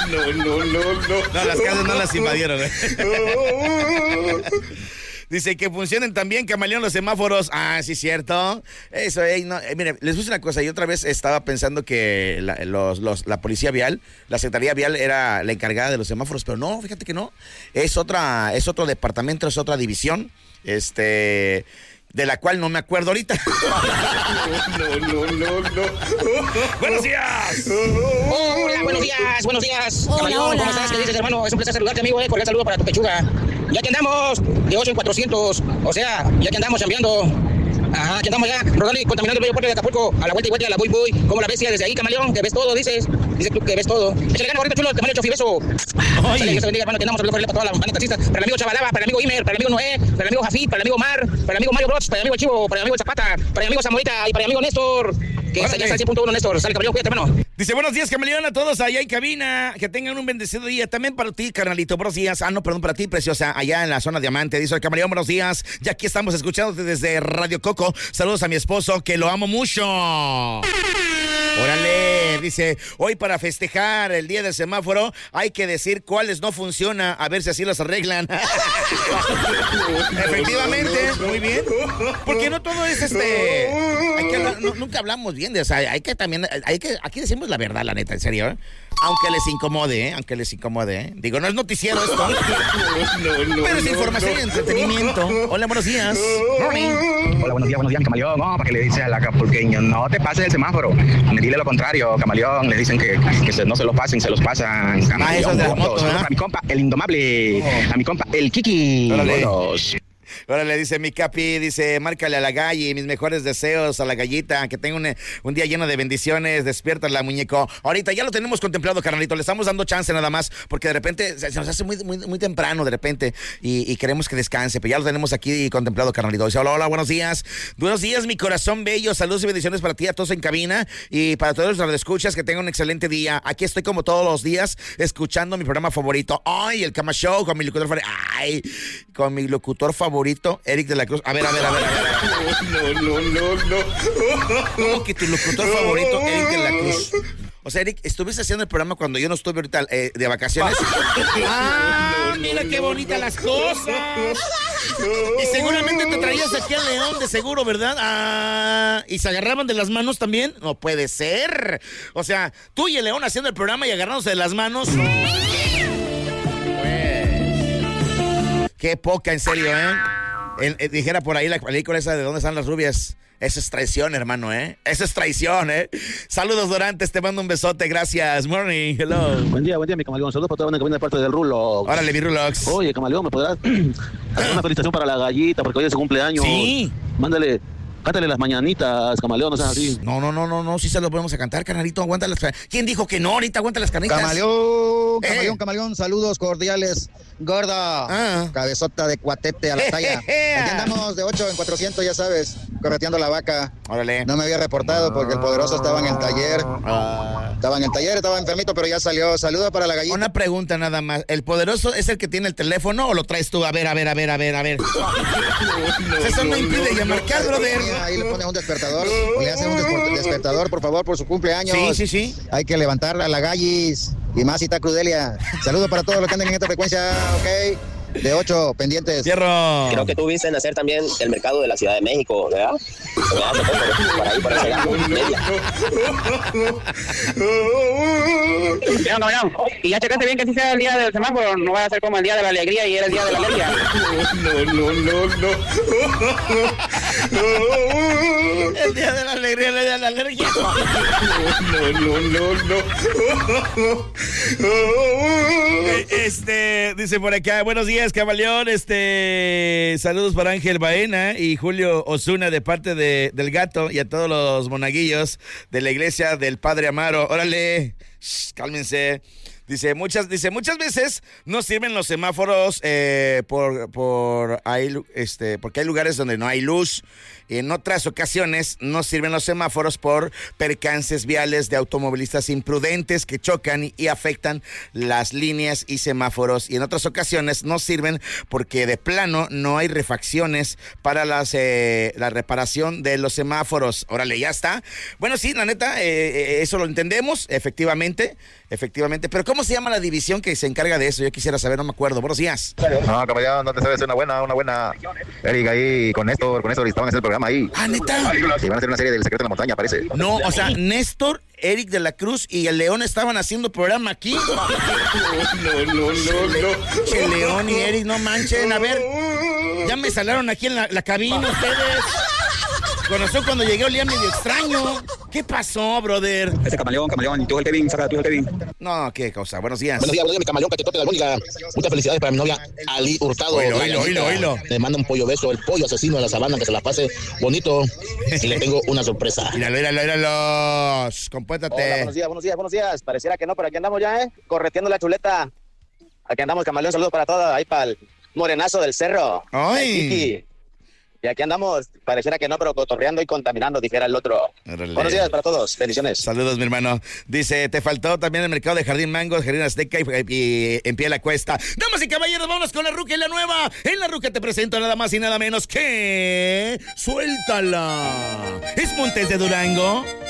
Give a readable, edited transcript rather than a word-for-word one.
No, las casas no las invadieron. Dice que funcionen también, Camaleón, los semáforos. Ah, sí, cierto. Eso, no, mire, les voy a decir una cosa. Yo otra vez estaba pensando que la policía vial, la secretaría vial era la encargada de los semáforos, pero no, fíjate que no. Es otro departamento, es otra división, de la cual no me acuerdo ahorita. No. ¡Buenos días! Hola, buenos días. Camaleón, ¿cómo estás? ¿Qué dices, hermano? Es un placer saludarte, amigo, cordial saludo para tu pechuga. Ya que andamos de 8 en 400, o sea, ya que andamos chambeando. Ajá, aquí andamos ya, rodando y contaminando el bello puerto de Acapulco, a la vuelta y vuelta, a la buy, como la bestia desde ahí, Camaleón, que ves todo, dices tú que ves todo. Échale ganas, ahorita chulo, te mando chofi beso. Sale, Dios te bendiga, hermano, que andamos hablando para toda la banda taxistas, para el amigo Chavalaba, para el amigo Imer, para el amigo Noé, para el amigo Jafit, para el amigo Mar, para el amigo Mario Bros, para el amigo Chivo, para el amigo Zapata, para el amigo Zamorita y para el amigo Néstor, que ya está al 100.1 Néstor. Sale, Camaleón, cuídate, hermano. Dice, buenos días, Camaleón, a todos allá en cabina, que tengan un bendecido día. También para ti, carnalito, buenos días. Ah, no, perdón, para ti, preciosa, allá en la zona Diamante. Dice el Camaleón, buenos días. Ya aquí estamos escuchándote desde Radio Coco. Saludos a mi esposo, que lo amo mucho. Órale, dice, hoy para festejar el día del semáforo hay que decir cuáles no funciona, a ver si así los arreglan. Efectivamente, muy bien. Porque no todo es hay que hablar, nunca hablamos bien de, o sea, aquí decimos la verdad, la neta, en serio, ¿eh? Aunque les incomode. Digo, no es noticiero esto. Pero es información y entretenimiento. Hola, buenos días. Morning. Hola, buenos días, Camaleón. No, para que le dice al acapulqueño, no te pases el semáforo. Dile lo contrario, Camaleón. Le dicen que no se los pasen, se los pasan. Camaleón, eso es de la moto, ¿eh? A mi compa, el indomable. A mi compa, el Kiki. Órale, dice mi Capi, dice, márcale a la Galli, mis mejores deseos a la gallita, que tenga un día lleno de bendiciones, despiértala, muñeco. Ahorita ya lo tenemos contemplado, carnalito, le estamos dando chance nada más, porque de repente se nos hace muy temprano de repente, y queremos que descanse, pero ya lo tenemos aquí contemplado, carnalito. Dice, hola, buenos días, mi corazón bello, saludos y bendiciones para ti, a todos en cabina, y para todos los radioescuchas, que tengan un excelente día. Aquí estoy como todos los días, escuchando mi programa favorito, el Cama Show, con mi locutor favorito, Eric de la Cruz. A ver. No. ¿Cómo que tu locutor favorito, Eric de la Cruz? O sea, Eric, ¿estuviste haciendo el programa cuando yo no estuve ahorita de vacaciones? Mira qué bonitas las cosas. Y seguramente te traías aquí al León, de seguro, ¿verdad? ¿Y se agarraban de las manos también? No puede ser. O sea, tú y el León haciendo el programa y agarrándose de las manos. Qué poca, en serio, dijera por ahí la película esa de ¿Dónde están las rubias? Esa es traición, hermano, Esa es traición, Saludos, Dorantes, te mando un besote, gracias. Morning, hello. Buen día, mi Camaleón. Saludos para toda la banda que viene de parte del Rulox. Órale, mi Rulox. Oye, Camaleón, ¿me podrás hacer una felicitación para la gallita? Porque hoy es su cumpleaños. Sí. Cántale las mañanitas, Camaleón, no seas así. No, sí se lo podemos a cantar, carnalito, aguanta las... ¿Quién dijo que no? Ahorita aguanta las carnitas. Camaleón, saludos cordiales. Gorda, cabezota de cuatete a la talla. Aquí andamos de 8 en 400, ya sabes, correteando la vaca. Órale. No me había reportado porque el poderoso estaba en el taller. Estaba enfermito, pero ya salió. Saludos para la gallita. Una pregunta nada más. ¿El poderoso es el que tiene el teléfono o lo traes tú? A ver. Eso no impide ya marcar, brother. Ahí le pones un despertador. Le hace un despertador, por favor, por su cumpleaños. Sí. Hay que levantar a la gallis. Y más cita Crudelia. Saludos para todos los que andan en esta frecuencia, ¿ok? De 8 pendientes. Fierro. Creo que tú viste nacer también el mercado de la Ciudad de México, ¿verdad? Por ahí, por ese lado. Camaleón. Y ya checaste bien que sí sea el día del semáforo, no va a ser como el día de la alegría y era el día de la alegría. El día de la alegría, el día de la alergia. Dice por acá, buenos días, Camaleón, saludos para Ángel Baena y Julio Osuna de parte del Gato y a todos los monaguillos de la iglesia del Padre Amaro. Órale, cálmense. Dice, muchas veces no sirven los semáforos porque hay lugares donde no hay luz. En otras ocasiones no sirven los semáforos por percances viales de automovilistas imprudentes que chocan y afectan las líneas y semáforos. Y en otras ocasiones no sirven porque de plano no hay refacciones para la reparación de los semáforos. Órale, ya está. Bueno, sí, la neta, eso lo entendemos. Efectivamente, efectivamente. Pero ¿cómo se llama la división que se encarga de eso? Yo quisiera saber, no me acuerdo. Buenos días. No, camaleón, no te sabes, una buena. Eric ahí con Néstor estaban haciendo el programa ahí. Ah, ¿neta? Sí, van a hacer una serie del Secreto de la Montaña, parece. No, o sea, Néstor, Eric de la Cruz y el León estaban haciendo programa aquí. No. Che, León y Eric, no manchen. A ver, ya me salaron aquí en la cabina ustedes. Conoció cuando llegué, olía medio extraño. ¿Qué pasó, brother? Camaleón, y tú el Kevin, saca tú el Kevin. No, qué cosa. Buenos días. Buenos días, mi camaleón cachetote de albóndiga. Muchas felicidades para mi novia Ali Hurtado. Oílo. Le manda un pollo beso, el pollo asesino de la sabana, que se la pase bonito. Y le tengo una sorpresa. Míralo. Compótate. Hola, buenos días. Pareciera que no, pero aquí andamos ya, correteando la chuleta. Aquí andamos, camaleón, saludos para todos. Ahí para el morenazo del cerro. ¡Ay! Y aquí andamos, pareciera que no, pero cotorreando y contaminando, dijera el otro. Buenos días para todos, bendiciones. Saludos, mi hermano. Dice, te faltó también el mercado de Jardín Mangos, Jardín Azteca y en pie la cuesta. Damas y caballeros, vámonos con la ruca y la nueva. En la ruca te presento nada más y nada menos que... ¡Suéltala! Es Montes de Durango.